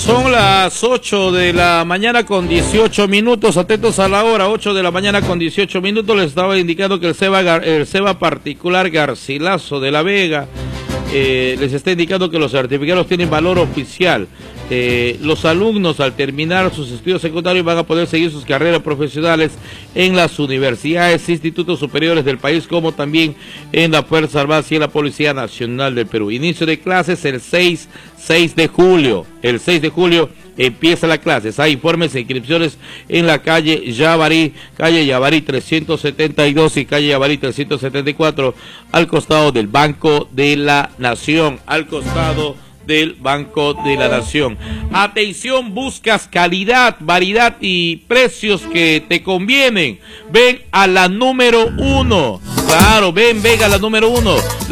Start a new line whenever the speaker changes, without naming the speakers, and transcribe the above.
Son las 8 de la mañana con 18 minutos, atentos a la hora, 8 de la mañana con 18 minutos. Les estaba indicando que el SEBA particular Garcilaso de la Vega les está indicando que los certificados tienen valor oficial. Los alumnos al terminar sus estudios secundarios van a poder seguir sus carreras profesionales en las universidades e institutos superiores del país, como también en la Fuerza Armada y en la Policía Nacional del Perú. Inicio de clases el 6 de julio. El 6 de julio empieza la clase. Hay informes e inscripciones en la calle Yavarí 372 y calle Yavarí 374, al costado del Banco de la Nación. Atención, buscas calidad, variedad y precios que te convienen. Ven a la número 1. Claro, ven a la número 1.